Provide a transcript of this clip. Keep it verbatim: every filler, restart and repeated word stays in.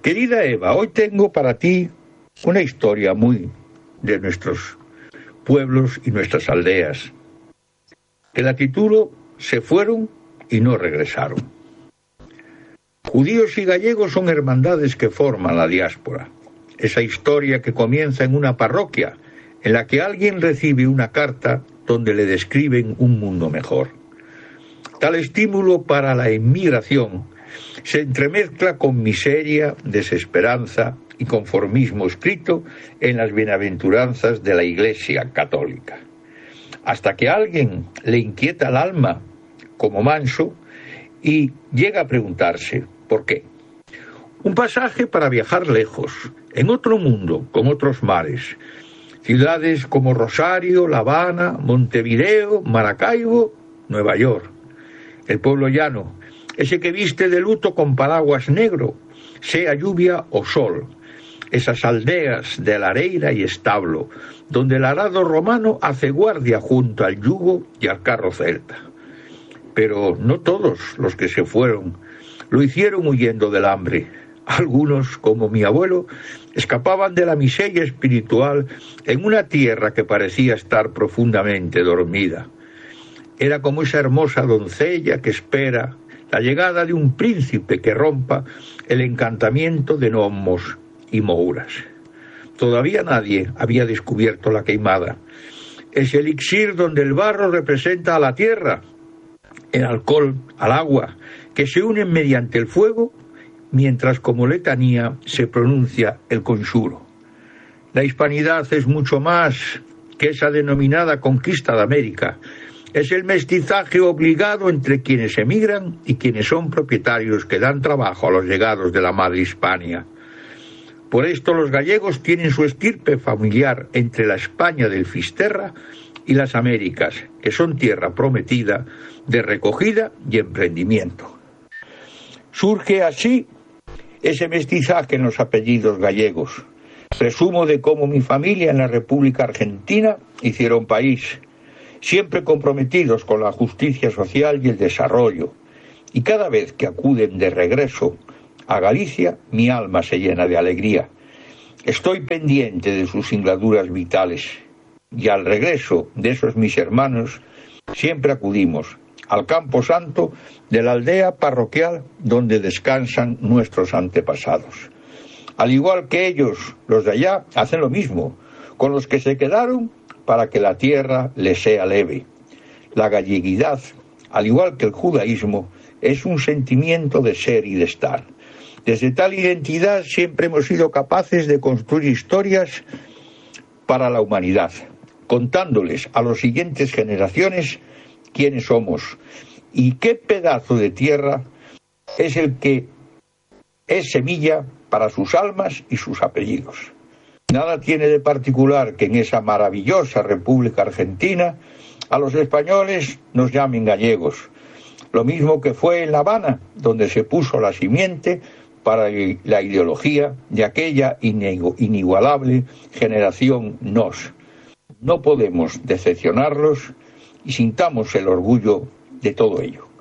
Querida Eva, hoy tengo para ti una historia muy de nuestros pueblos y nuestras aldeas, que la titulo Se fueron y no regresaron. Judíos y gallegos son hermandades que forman la diáspora. Esa historia que comienza en una parroquia, en la que alguien recibe una carta donde le describen un mundo mejor. Tal estímulo para la inmigración se entremezcla con miseria, desesperanza y conformismo escrito en las bienaventuranzas de la Iglesia católica. Hasta que a alguien le inquieta el alma, como Manso, y llega a preguntarse ¿por qué? Un pasaje para viajar lejos, en otro mundo, con otros mares. Ciudades como Rosario, La Habana, Montevideo, Maracaibo, Nueva York. El pueblo llano, ese que viste de luto con paraguas negro, sea lluvia o sol. Esas aldeas de lareira y establo, donde el arado romano hace guardia junto al yugo y al carro celta. Pero no todos los que se fueron lo hicieron huyendo del hambre. Algunos, como mi abuelo, escapaban de la miseria espiritual en una tierra que parecía estar profundamente dormida. Era como esa hermosa doncella que espera la llegada de un príncipe que rompa el encantamiento de gnomos y mouras. Todavía nadie había descubierto la queimada, ese elixir donde el barro representa a la tierra, el alcohol al agua, que se unen mediante el fuego, mientras como letanía se pronuncia el conjuro. La hispanidad es mucho más que esa denominada conquista de América. Es el mestizaje obligado entre quienes emigran y quienes son propietarios que dan trabajo a los llegados de la madre Hispania. Por esto los gallegos tienen su estirpe familiar entre la España del Fisterra y las Américas, que son tierra prometida de recogida y emprendimiento. Surge así ese mestizaje en los apellidos gallegos. Presumo de cómo mi familia en la República Argentina hicieron país, siempre comprometidos con la justicia social y el desarrollo. Y cada vez que acuden de regreso a Galicia, mi alma se llena de alegría. Estoy pendiente de sus singladuras vitales. Y al regreso de esos mis hermanos, siempre acudimos al campo santo de la aldea parroquial donde descansan nuestros antepasados. Al igual que ellos, los de allá, hacen lo mismo, con los que se quedaron para que la tierra les sea leve. La galleguidad, al igual que el judaísmo, es un sentimiento de ser y de estar. Desde tal identidad siempre hemos sido capaces de construir historias para la humanidad, contándoles a las siguientes generaciones quiénes somos y qué pedazo de tierra es el que es semilla para sus almas y sus apellidos. Nada tiene de particular que en esa maravillosa República Argentina a los españoles nos llamen gallegos, lo mismo que fue en La Habana, donde se puso la simiente para la ideología de aquella inigualable generación nos. No podemos decepcionarlos y sintamos el orgullo de todo ello.